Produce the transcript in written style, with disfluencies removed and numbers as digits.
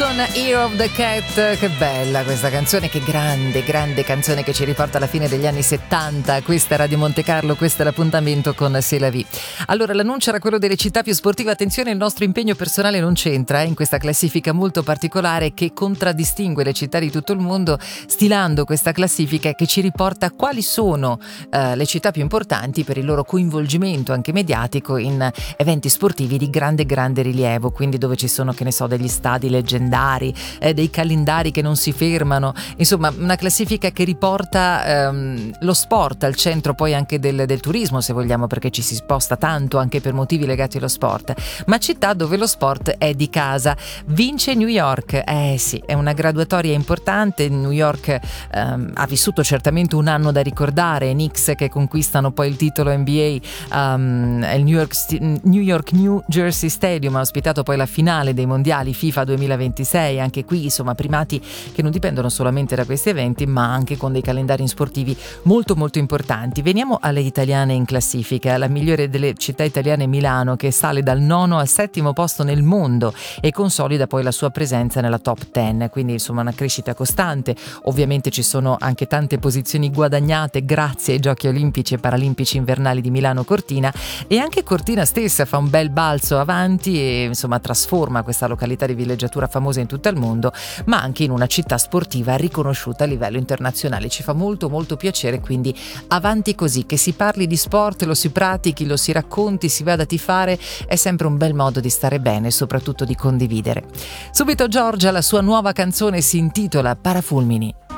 con Ear of the Cat. Che bella questa canzone, che grande canzone che ci riporta alla fine degli anni 70. Questa è Radio Monte Carlo, questo è l'appuntamento con C'est la vie. Allora, l'annuncio era quello delle città più sportive. Attenzione, il nostro impegno personale non c'entra in questa classifica molto particolare che contraddistingue le città di tutto il mondo, stilando questa classifica che ci riporta quali sono le città più importanti per il loro coinvolgimento anche mediatico in eventi sportivi di grande rilievo, quindi dove ci sono, che ne so, degli stadi leggendari, dei calendari che non si fermano, insomma una classifica che riporta lo sport al centro poi anche del turismo, se vogliamo, perché ci si sposta tanto anche per motivi legati allo sport, ma città dove lo sport è di casa. Vince New York, sì, è una graduatoria importante. New York ha vissuto certamente un anno da ricordare, Knicks che conquistano poi il titolo NBA, il New York New Jersey Stadium ha ospitato poi la finale dei mondiali FIFA 2026, anche qui insomma primati che non dipendono solamente da questi eventi ma anche con dei calendari sportivi molto importanti. Veniamo alle italiane in classifica. La migliore delle città italiane è Milano, che sale dal 9° al 7° posto nel mondo e consolida poi la sua presenza nella top 10, quindi insomma una crescita costante. Ovviamente ci sono anche tante posizioni guadagnate grazie ai Giochi Olimpici e Paralimpici invernali di Milano Cortina, e anche Cortina stessa fa un bel balzo avanti e insomma trasforma questa località di villeggiatura famosa in tutto il mondo, ma anche in una città sportiva riconosciuta a livello internazionale. Ci fa molto piacere, quindi avanti così, che si parli di sport, lo si pratichi, lo si racconti, si vada a tifare, è sempre un bel modo di stare bene e soprattutto di condividere. Subito Giorgia, la sua nuova canzone si intitola Parafulmini.